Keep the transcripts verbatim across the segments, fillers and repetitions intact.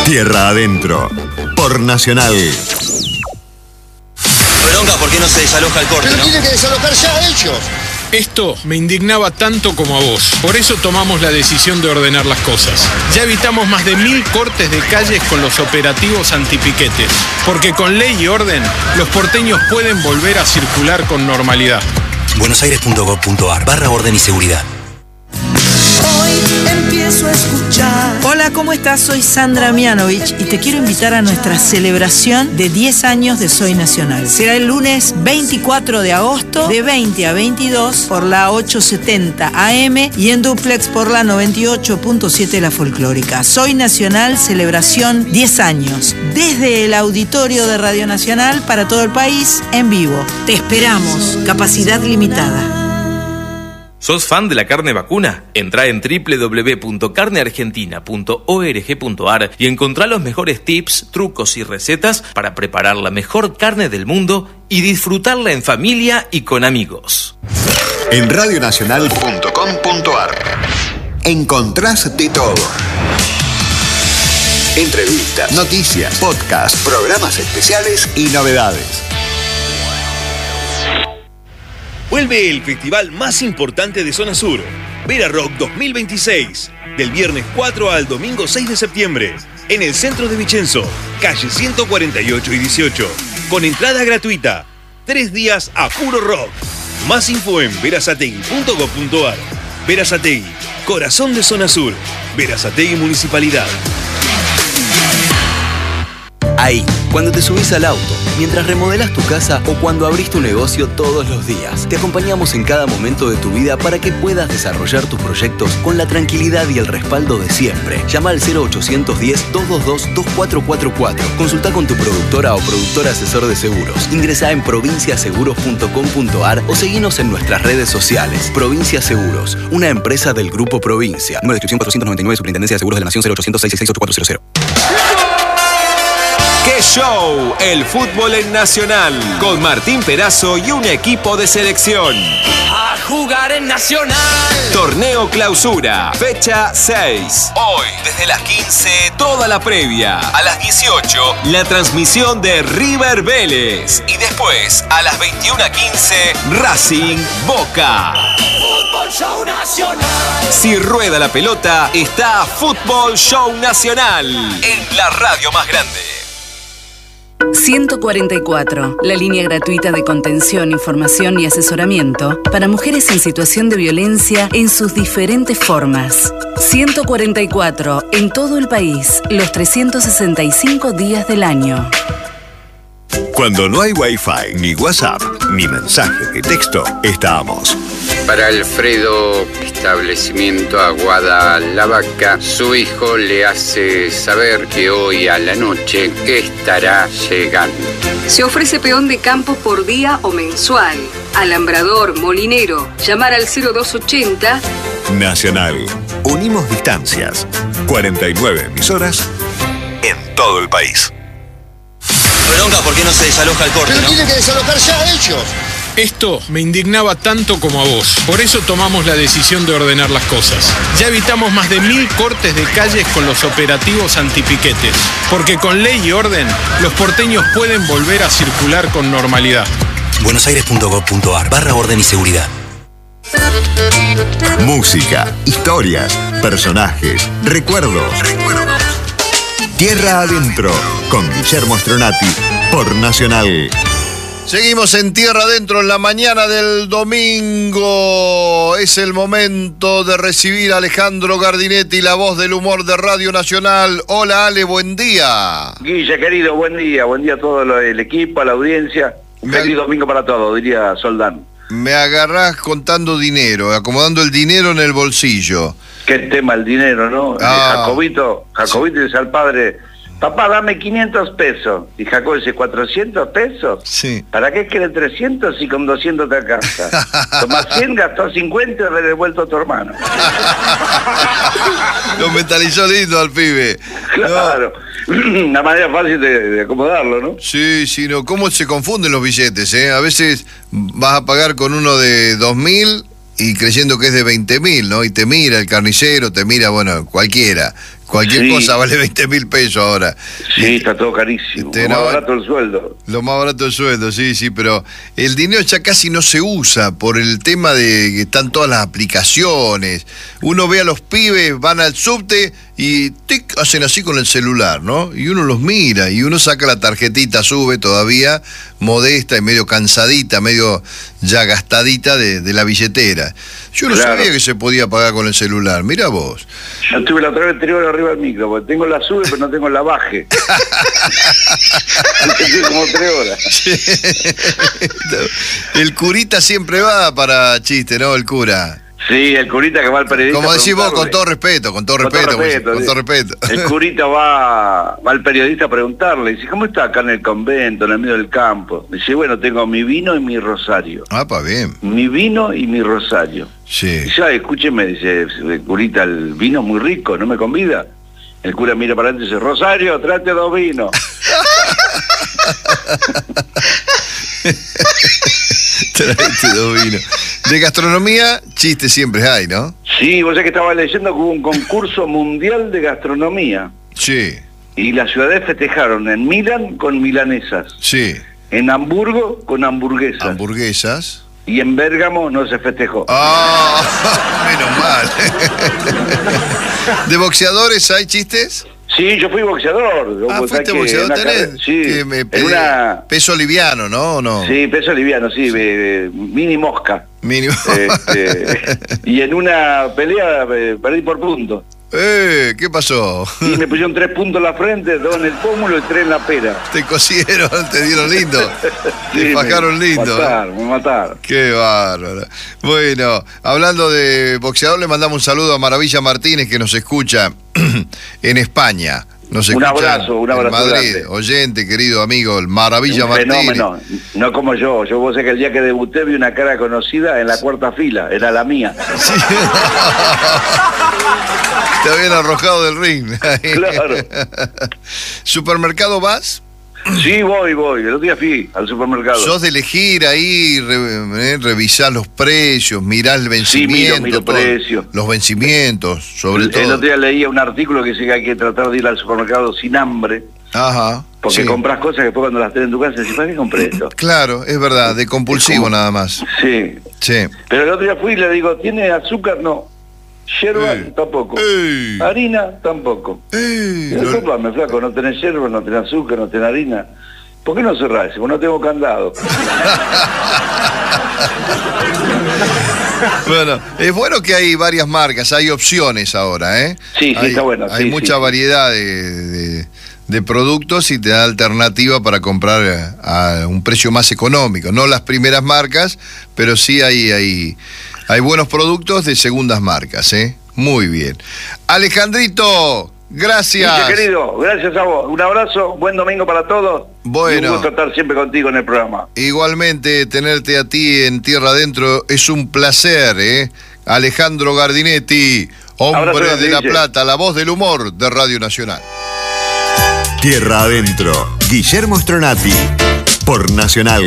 Tierra Adentro, por Nacional. Bronca, ¿por qué no se desaloja el corte? Pero ¿no? tienen que desalojar ya ellos. Esto me indignaba tanto como a vos. Por eso tomamos la decisión de ordenar las cosas. Ya evitamos más de mil cortes de calles con los operativos antipiquetes. Porque con ley y orden, los porteños pueden volver a circular con normalidad. buenosaires.gov.ar barra orden y seguridad. Hoy empiezo a escuchar. Hola, ¿cómo estás? Soy Sandra Mianovich y te quiero invitar a nuestra celebración de diez años de Soy Nacional. Será el lunes veinticuatro de agosto de veinte a veintidós por la ochocientos setenta A M y en duplex por la noventa y ocho punto siete La Folclórica. Soy Nacional, celebración diez años. Desde el auditorio de Radio Nacional para todo el país, en vivo. Te esperamos. Capacidad limitada. ¿Sos fan de la carne vacuna? Entrá en doble u doble u doble u punto carne argentina punto org punto a r y encontrá los mejores tips, trucos y recetas para preparar la mejor carne del mundo y disfrutarla en familia y con amigos. En radio nacional punto com punto a r encontrás de todo. Entrevistas, noticias, podcasts, programas especiales y novedades. Vuelve el festival más importante de Zona Sur, Vera Rock dos mil veintiséis, del viernes cuatro al domingo seis de septiembre, en el centro de Vicenzo, calle ciento cuarenta y ocho y dieciocho, con entrada gratuita, tres días a puro rock. Más info en verazategui punto gov punto a r. Verazategui, corazón de Zona Sur, Verazategui Municipalidad. Ahí, cuando te subís al auto, mientras remodelas tu casa o cuando abrís tu negocio todos los días. Te acompañamos en cada momento de tu vida para que puedas desarrollar tus proyectos con la tranquilidad y el respaldo de siempre. Llama al cero ochocientos diez, doscientos veintidós, veinticuatro cuarenta y cuatro. Consulta con tu productora o productor asesor de seguros. Ingresá en provincia seguros punto com punto a r o seguinos en nuestras redes sociales. Provincia Seguros, una empresa del Grupo Provincia. Número de inscripción cuatrocientos noventa y nueve, Superintendencia de Seguros de la Nación, cero ochocientos seiscientos sesenta y seis, ochenta y cuatro cero cero. ¡Qué show! El fútbol en Nacional, con Martín Perazo y un equipo de selección. A jugar en Nacional. Torneo Clausura, fecha seis. Hoy, desde las quince, toda la previa. A las dieciocho, la transmisión de River Vélez. Y después, a las veintiuna quince, Racing Boca. Fútbol Show Nacional. Si rueda la pelota, está Fútbol Show Nacional, en la radio más grande. ciento cuarenta y cuatro, la línea gratuita de contención, información y asesoramiento para mujeres en situación de violencia en sus diferentes formas. ciento cuarenta y cuatro, en todo el país, los trescientos sesenta y cinco días del año. Cuando no hay Wi-Fi, ni WhatsApp, ni mensaje de texto, estamos. Para Alfredo, establecimiento Aguada La Vaca, su hijo le hace saber que hoy a la noche estará llegando. Se ofrece peón de campo por día o mensual. Alambrador, molinero, llamar al cero dos ochenta. Nacional. Unimos distancias. cuarenta y nueve emisoras en todo el país. Bronca, ¿por qué no se desaloja el corte? Pero ¿no? tienen que desalojar ya ellos. Esto me indignaba tanto como a vos. Por eso tomamos la decisión de ordenar las cosas. Ya evitamos más de mil cortes de calles con los operativos antipiquetes. Porque con ley y orden, los porteños pueden volver a circular con normalidad. buenosaires.gov punto a r barra orden y seguridad. Música, historias, personajes, recuerdos. Tierra Adentro, con Guillermo Stronati, por Nacional. Seguimos en Tierra Adentro en la mañana del domingo. Es el momento de recibir a Alejandro Gardinetti, la voz del humor de Radio Nacional. Hola Ale, buen día. Guilla, querido, buen día. Buen día a todo el equipo, a la audiencia. Un feliz domingo para todos, diría Soldán. Me agarrás contando dinero, acomodando el dinero en el bolsillo. Qué tema el dinero, ¿no? Ah, Jacobito, Jacobito sí. Dice al padre, papá, dame quinientos pesos. Y Jacob dice, ¿cuatrocientos pesos? Sí. ¿Para qué quiere trescientos y con doscientos te alcanza? Tomás cien, gastó cincuenta y le he devuelto a tu hermano. Lo mentalizó lindo al pibe. Claro. No. Una manera fácil de, de acomodarlo, ¿no? Sí, sí, no. ¿Cómo se confunden los billetes, eh? A veces vas a pagar con uno de dos mil y creyendo que es de veinte mil, ¿no? Y te mira el carnicero, te mira, bueno, cualquiera. Cualquier Sí. cosa vale veinte mil pesos ahora. Sí, está todo carísimo. Este, Lo más no, barato el sueldo. Lo más barato del sueldo, sí, sí, pero el dinero ya casi no se usa por el tema de que están todas las aplicaciones. Uno ve a los pibes, van al subte y tic, hacen así con el celular, ¿no? Y uno los mira y uno saca la tarjetita, sube todavía, modesta y medio cansadita, medio ya gastadita de, de la billetera. Yo no Claro. sabía que se podía pagar con el celular, mira vos. Yo estuve la otra vez anterior arriba del micro, porque tengo la sube, pero no tengo la baje. Estuve como tres horas. El curita siempre va para chiste, ¿no? El cura. Sí, el curita que va al periodista. Como a decís vos, preguntarle. con todo respeto, con todo Con todo respeto, pues, respeto, con sí. todo respeto. El curita va, va al periodista a preguntarle, dice, ¿cómo está acá en el convento, en el medio del campo? Dice, bueno, tengo mi vino y mi rosario. Ah, pa' bien. Mi vino y mi rosario. Sí. Dice, "Ay, escúcheme", dice el curita, el vino es muy rico, ¿no me convida? El cura mira para adelante y dice, Rosario, trate dos vinos. Traete dos vinos. De gastronomía, chistes siempre hay, ¿no? Sí, vos sabés que estaba leyendo que hubo un concurso mundial de gastronomía. Sí, Y las ciudades festejaron en Milán con milanesas, sí. en Hamburgo con hamburguesas. Hamburguesas. Y en Bérgamo no se festejó. Ah, menos mal. ¿De boxeadores hay chistes? Sí, yo fui boxeador. Ah, Vos sabés fuiste que boxeador, en una tenés. carrera- Sí, Que me en pe- una... Peso liviano, ¿no? ¿O no? Sí, peso liviano, sí, eh, eh, mini mosca. Mínimo. Este, y en una pelea eh, perdí por puntos. Eh, ¿qué pasó? Y me pusieron tres puntos en la frente, dos en el pómulo y tres en la pera. Te cosieron, te dieron lindo. Te Sí, fajaron me lindo. mataron, me mataron. Qué bárbaro. Bueno, hablando de boxeador, le mandamos un saludo a Maravilla Martínez, que nos escucha en España. Nos Un escucha abrazo, un en abrazo Madrid. grande. Oyente, querido amigo, el Maravilla Un Martínez. fenómeno, no como yo. Yo vos sé que el día que debuté vi una cara conocida en la cuarta fila, era la mía. Te habían arrojado del ring. Claro. ¿Supermercado vas? Sí, voy, voy. El otro día fui al supermercado. ¿Sos de elegir ahí, re- eh, revisar los precios, mirar el Sí, vencimiento? miro, miro todo? precios. Los vencimientos, sobre el, todo. el otro día leía un artículo que dice que hay que tratar de ir al supermercado sin hambre, Ajá. porque sí. compras cosas que después cuando las tenés en tu casa decís, ¿para qué compré esto? Claro, es verdad, de compulsivo nada más. Sí. Sí. Pero el otro día fui y le digo, ¿tiene azúcar? No. Yerba, Ey. tampoco. Ey. Harina, tampoco. Ey, Y lo- disculpame, flaco, no tenés yerba, no tenés azúcar, no tenés harina. ¿Por qué no cerrás? Dice, "Pues no tengo candado". Bueno, es bueno que hay varias marcas, hay opciones ahora, ¿eh? Sí, sí, hay, está bueno, Hay sí, mucha sí. variedad de, de- de productos y te da alternativa para comprar a, a un precio más económico. No las primeras marcas, pero sí hay, hay, hay buenos productos de segundas marcas, ¿eh? Muy bien. Alejandrito, gracias. Dice, querido, gracias a vos. Un abrazo, buen domingo para todos. Bueno. Y un gusto estar siempre contigo en el programa. Igualmente, tenerte a ti en Tierra Adentro es un placer, ¿eh? Alejandro Gardinetti, hombre Abrazo grande, de La Guille. Plata, la voz del humor de Radio Nacional. Tierra Adentro, Guillermo Stronati, por Nacional.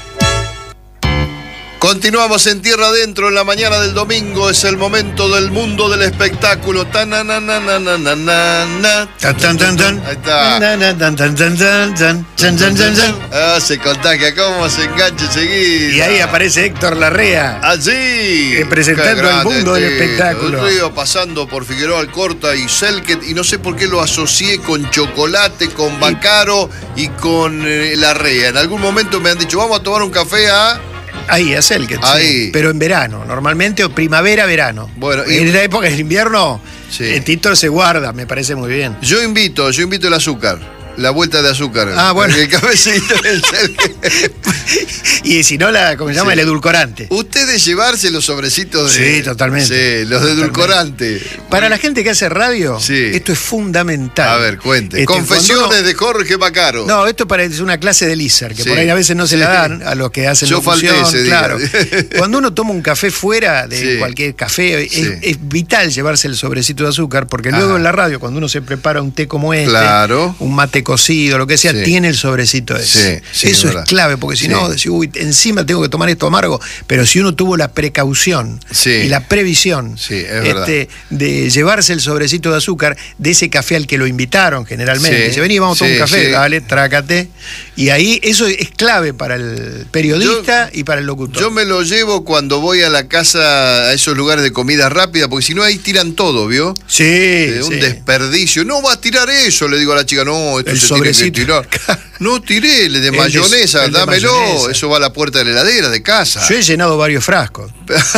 Continuamos en Tierra Adentro en la mañana del domingo. Es el momento del mundo del espectáculo. Tanananananana. Tan, tan, tan, tan. Ahí está. Tan, tan, tan, tan, tan, tan, tan, tan, tan, tan, tan. Ah, se contagia, cómo se engancha enseguida. Y ahí aparece Héctor Larrea. Así. Representando al mundo del espectáculo. El río pasando por Figueroa Alcorta y Selket, y no sé por qué lo asocié con chocolate, con Bacaro y con eh, Larrea. En algún momento me han dicho, vamos a tomar un café a... Ahí, a Selket, Ahí. sí. Pero en verano, normalmente, o primavera, verano. Bueno, y- en la época del invierno, Sí. el Tito se guarda, me parece muy bien. Yo invito, yo invito el azúcar. La vuelta de azúcar. Ah, bueno. El cafecito el Selket. Y si no, la, ¿cómo se llama? Sí. El edulcorante. Ustedes llevarse los sobrecitos de... Sí, totalmente. Sí, los de edulcorante. Para la gente que hace radio, Sí. esto es fundamental. A ver, cuente. Este, Confesiones cuando uno- de Jorge Bacaro. No, esto parece una clase de Lizard, que Sí. por ahí a veces no se Sí. la dan a los que hacen Yo falté locución, ese día. claro. Cuando uno toma un café fuera de Sí. cualquier café, Sí. es, es vital llevarse el sobrecito de azúcar, porque luego Ajá. en la radio, cuando uno se prepara un té como este, Claro. un mate precocido, lo que sea, Sí. tiene el sobrecito ese. Sí, sí, Eso es es, verdad. clave, porque si Sí. no, decís, uy, encima tengo que tomar esto amargo. Pero si uno tuvo la precaución Sí. y la previsión Sí, es verdad. este, de llevarse el sobrecito de azúcar de ese café al que lo invitaron generalmente. Sí. Dice, vení, vamos a tomar Sí, un café, sí. dale, trácate. Y ahí eso es clave para el periodista y para el locutor. Yo me lo llevo cuando voy a la casa, a esos lugares de comida rápida, porque si no ahí tiran todo, ¿vio? Sí, Eh, un sí. desperdicio. No va a tirar eso, le digo a la chica. No, esto El se tiene que sobrecito. tirar. No tiré, el de El de- mayonesa, el de dámelo. mayonesa. Eso va a la puerta de la heladera de casa. Yo he llenado varios frascos.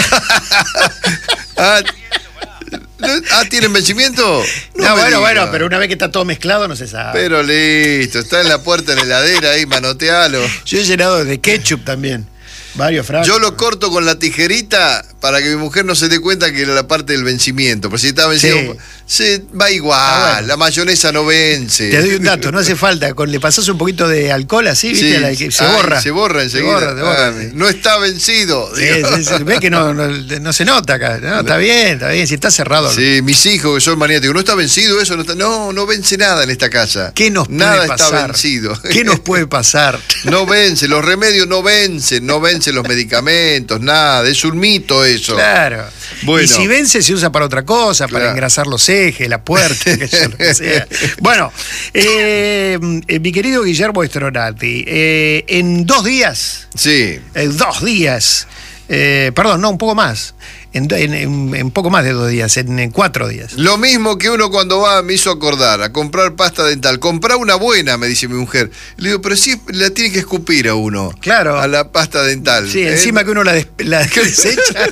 ah, ah, ¿tienen vencimiento? No, me bueno, diga. bueno, pero una vez que está todo mezclado no se sabe. Pero listo, está en la puerta de la heladera ahí, manotealo. Yo he llenado de ketchup también. Varios frascos. Yo lo corto con la tijerita para que mi mujer no se dé cuenta que era la parte del vencimiento. Pero si está vencido, Sí. se va igual. Ah, bueno. La mayonesa no vence. Te doy un dato, no hace falta. Con, le pasás un poquito de alcohol así, ¿viste? Sí. La que se Ay, borra. Se borra enseguida. Se borra, se borra, Ah, sí. no está vencido. Sí, digo. sí, sí. Ves que no, no, no se nota acá. No, está bien, está bien. Si está cerrado. Sí, mis hijos que son maniáticos. ¿No está vencido eso? No, está- no, no vence nada en esta casa. ¿Qué nos puede Nada está pasar? vencido. ¿Qué nos puede pasar? No vence, los remedios no vencen, no vencen los medicamentos, nada. Es un mito eso. Claro. Bueno. Y si vence, se usa para otra cosa, para Claro. engrasar los ejes, la puerta, que yo lo que sea. Bueno, eh, eh, mi querido Guillermo Stronati, eh, en dos días, Sí. en dos días, eh, perdón, no, un poco más, en, do- en, en- en poco más de dos días, en, en cuatro días. Lo mismo que uno cuando va, me hizo acordar, a comprar pasta dental. Comprá una buena, me dice mi mujer. Le digo, pero sí la tiene que escupir a uno. Claro. A la pasta dental. Sí, ¿eh? encima que uno la, des- la desecha.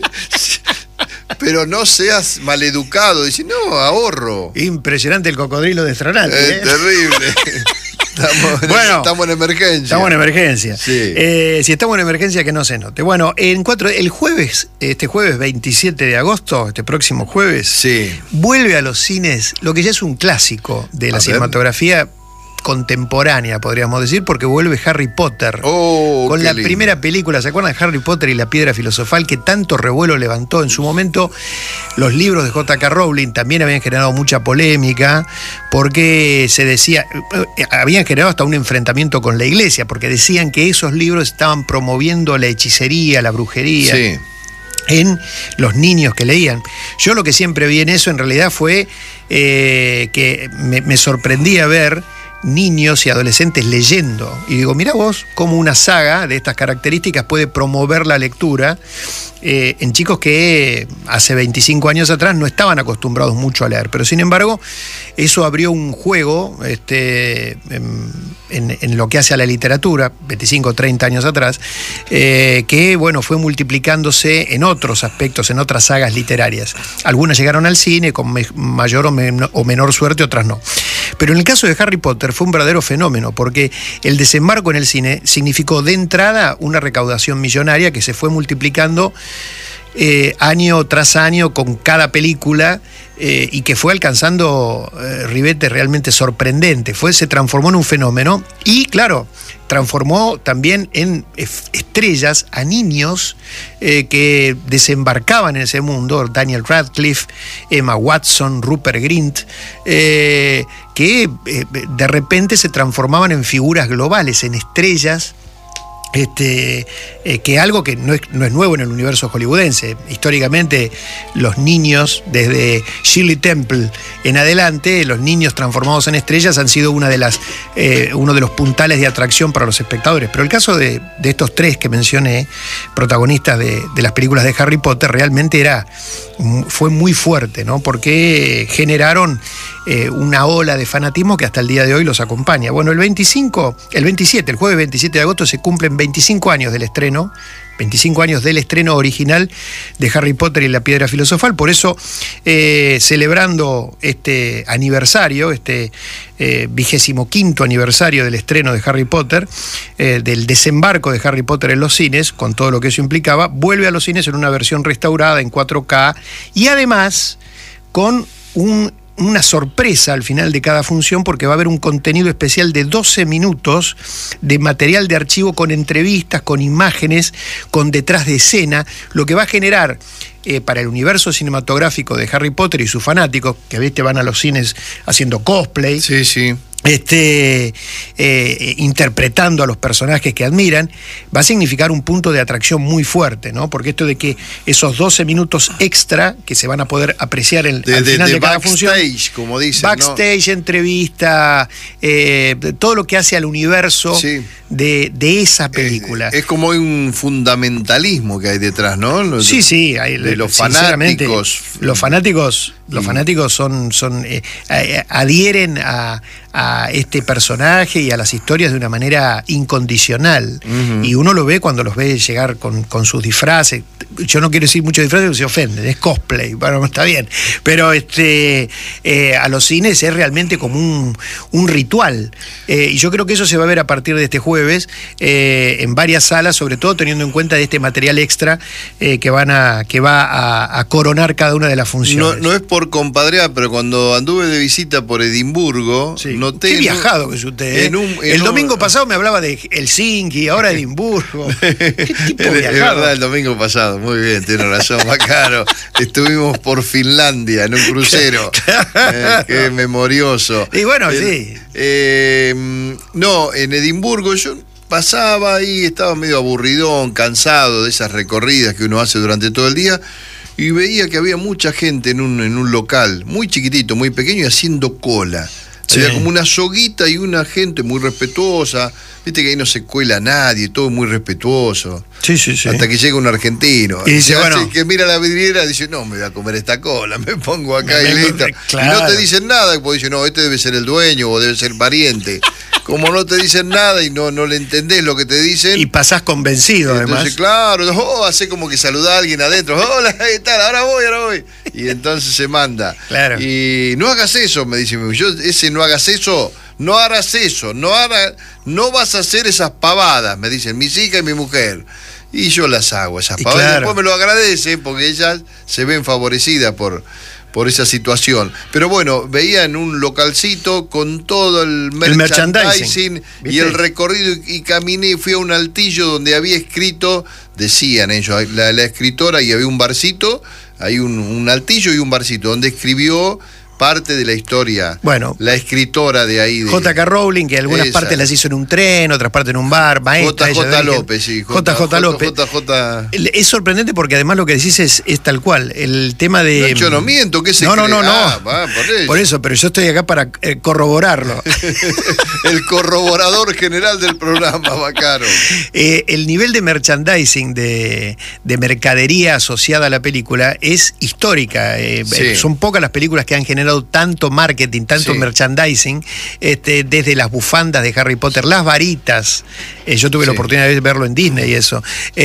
Pero no seas maleducado. Dice, no, ahorro. Impresionante el cocodrilo de Stronati. Es ¿eh? terrible. Estamos, Bueno, estamos en emergencia. Estamos en emergencia. Sí. Eh, si estamos en emergencia, que no se note. Bueno, en cuatro, el jueves, este jueves veintisiete de agosto, este próximo jueves, Sí. vuelve a los cines lo que ya es un clásico de la A ver. cinematografía contemporánea, podríamos decir, porque vuelve Harry Potter. Oh, con qué la lindo. primera película, ¿se acuerdan de Harry Potter y la piedra filosofal que tanto revuelo levantó en su momento? Los libros de J K Rowling también habían generado mucha polémica porque se decía, eh, habían generado hasta un enfrentamiento con la iglesia, porque decían que esos libros estaban promoviendo la hechicería, la brujería. Sí. En los niños que leían. Yo lo que siempre vi en eso en realidad fue eh, que me, me sorprendía ver niños y adolescentes leyendo. Y digo, mirá vos cómo una saga de estas características puede promover la lectura eh, en chicos que hace veinticinco años atrás no estaban acostumbrados mucho a leer. Pero sin embargo, eso abrió un juego este, en, en- en lo que hace a la literatura, veinticinco o treinta años atrás, eh, que bueno, fue multiplicándose en otros aspectos, en otras sagas literarias. Algunas llegaron al cine con me- mayor o, men- o menor suerte, otras no. Pero en el caso de Harry Potter fue un verdadero fenómeno, porque el desembarco en el cine significó de entrada una recaudación millonaria que se fue multiplicando eh, año tras año con cada película eh, y que fue alcanzando eh, ribetes realmente sorprendentes. Fue, se transformó en un fenómeno y, claro, transformó también en ef- estrellas a niños eh, que desembarcaban en ese mundo, Daniel Radcliffe, Emma Watson, Rupert Grint, eh, que eh, de repente se transformaban en figuras globales, en estrellas. Este, eh, que algo que no es, no es nuevo en el universo hollywoodense. Históricamente, los niños, desde Shirley Temple en adelante, los niños transformados en estrellas han sido una de las, eh, uno de los puntales de atracción para los espectadores. Pero el caso de, de estos tres que mencioné, protagonistas de, de las películas de Harry Potter, realmente era, fue muy fuerte, ¿no? Porque generaron eh, una ola de fanatismo que hasta el día de hoy los acompaña. Bueno, el veinticinco, el veintisiete, el jueves veintisiete de agosto se cumplen veinticinco años del estreno, veinticinco años del estreno original de Harry Potter y la piedra filosofal. Por eso, eh, celebrando este aniversario, este vigésimo quinto aniversario del estreno de Harry Potter, eh, del desembarco de Harry Potter en los cines, con todo lo que eso implicaba, vuelve a los cines en una versión restaurada en cuatro K y además con un una sorpresa al final de cada función, porque va a haber un contenido especial de doce minutos de material de archivo con entrevistas, con imágenes, con detrás de escena, lo que va a generar eh, para el universo cinematográfico de Harry Potter y sus fanáticos, que viste van a los cines haciendo cosplay. Sí, sí. Este, eh, interpretando a los personajes que admiran, va a significar un punto de atracción muy fuerte, ¿no? Porque esto de que esos doce minutos extra que se van a poder apreciar el, de, al de, final de, de cada backstage, función, como dicen, backstage, ¿no? Entrevista, eh, todo lo que hace al universo sí. de, de esa película. Es, es como un fundamentalismo que hay detrás, ¿no? Los, sí, sí, hay, de los fanáticos. Los fanáticos, los fanáticos son, son eh, eh, adhieren a a este personaje y a las historias de una manera incondicional. Uh-huh. Y uno lo ve cuando los ve llegar con, con sus disfraces. Yo no quiero decir mucho disfraces porque se ofenden, es cosplay, bueno, está bien. Pero este eh, a los cines es realmente como un, un ritual. Eh, y yo creo que eso se va a ver a partir de este jueves eh, en varias salas, sobre todo teniendo en cuenta este material extra eh, que van a que va a, a coronar cada una de las funciones. No, no es por compadrear, pero cuando anduve de visita por Edimburgo, sí. noté... Qué viajado que es usted, ¿eh? En un, en el domingo un... pasado me hablaba de Helsinki, ahora Edimburgo. ¿Qué tipo de viajado? Es verdad, el domingo pasado, muy bien, tiene razón, Macaro. Estuvimos por Finlandia en un crucero. eh, qué memorioso. Y bueno, el, sí. Eh, no, en Edimburgo yo pasaba ahí, estaba medio aburridón, cansado de esas recorridas que uno hace durante todo el día, y veía que había mucha gente en un, en un local, muy chiquitito, muy pequeño, y haciendo cola. Sí. Había como una soguita y una gente muy respetuosa. Viste que ahí no se cuela nadie, todo muy respetuoso. Sí, sí, sí. Hasta que llega un argentino. Y dice, bueno, que mira la vidriera y dice, no, me voy a comer esta cola, me pongo acá me, y me, listo. Claro. Y no te dicen nada, porque dicen, no, este debe ser el dueño o debe ser pariente. Como no te dicen nada y no, no le entendés lo que te dicen. Y pasás convencido, entonces, además. Claro, oh, hace como que saluda a alguien adentro. Hola, ¿qué tal? Ahora voy, ahora voy. Y entonces se manda. Claro. Y no hagas eso, me dice. Yo, ese no hagas eso, no harás eso, no, hará, no vas a hacer esas pavadas, me dicen mis hijas y mi mujer. Y yo las hago, esas pavadas. Claro. Y después me lo agradecen porque ellas se ven favorecidas por... por esa situación. Pero bueno, veía en un localcito con todo el merchandising, el merchandising y el recorrido, y caminé, fui a un altillo donde había escrito, decían ellos, la, la escritora, y había un barcito, hay un, un altillo y un barcito, donde escribió parte de la historia. Bueno, la escritora de ahí. De... J K Rowling, que algunas esa. partes las hizo en un tren, otras partes en un bar, maestra. J J López, sí. J J López. J J. Es sorprendente porque además lo que decís es, es tal cual. El tema de. No, yo no miento, ¿qué se No, no, cree? no, no. Ah, va, por, eso. por eso, pero yo estoy acá para eh, corroborarlo. El corroborador general del programa, Macaro. Eh, el nivel de merchandising, de, de mercadería asociada a la película es histórica. Eh, sí. Son pocas las películas que han generado tanto marketing, tanto sí. merchandising, este, desde las bufandas de Harry Potter, las varitas. Eh, yo tuve sí. la oportunidad de verlo en Disney y eso.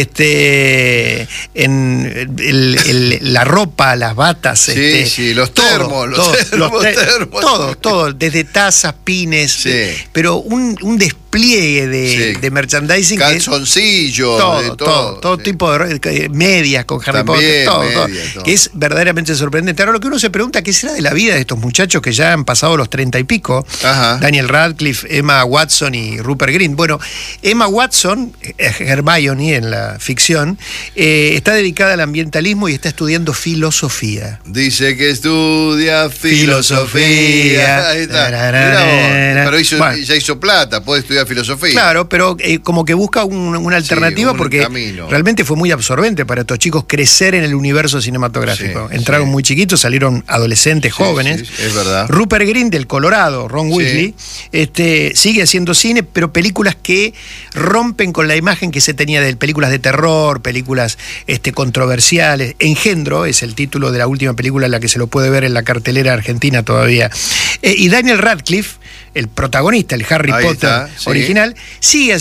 Este, en el, el, la ropa, las batas. Sí, este, sí, los todo, termos, los todo, termos, los ter termos. Todo, todo, desde tazas, pines, sí. eh, pero un, un despliegue de, sí. de merchandising. Calzoncillos, todo, de todo. Todo, todo sí. tipo de medias con Harry También, Potter, todo, media, todo, todo. que es verdaderamente sorprendente. Ahora lo que uno se pregunta, ¿qué será de la vida de estos muchachos que ya han pasado los treinta y pico? Ajá. Daniel Radcliffe, Emma Watson y Rupert Grint. Bueno, Emma Watson, Hermione en la ficción, eh, está dedicada al ambientalismo y está estudiando filosofía. Dice que estudia filosofía. filosofía. Ahí está. Mirá vos, pero hizo, bueno. ya hizo plata, puede estudiar filosofía. Claro, pero eh, como que busca un, una alternativa, sí, un porque camino. realmente fue muy absorbente para estos chicos crecer en el universo cinematográfico. Sí, Entraron sí. muy chiquitos, salieron adolescentes, sí, jóvenes. Sí, es verdad. Rupert Grint del Colorado, Ron Weasley, sí. este, sigue haciendo cine, pero películas que rompen con la imagen que se tenía de películas de terror, películas este, controversiales. Engendro es el título de la última película en la que se lo puede ver en la cartelera argentina todavía. Eh, y Daniel Radcliffe, el protagonista, el Harry Ahí Potter está, sí. original, sigue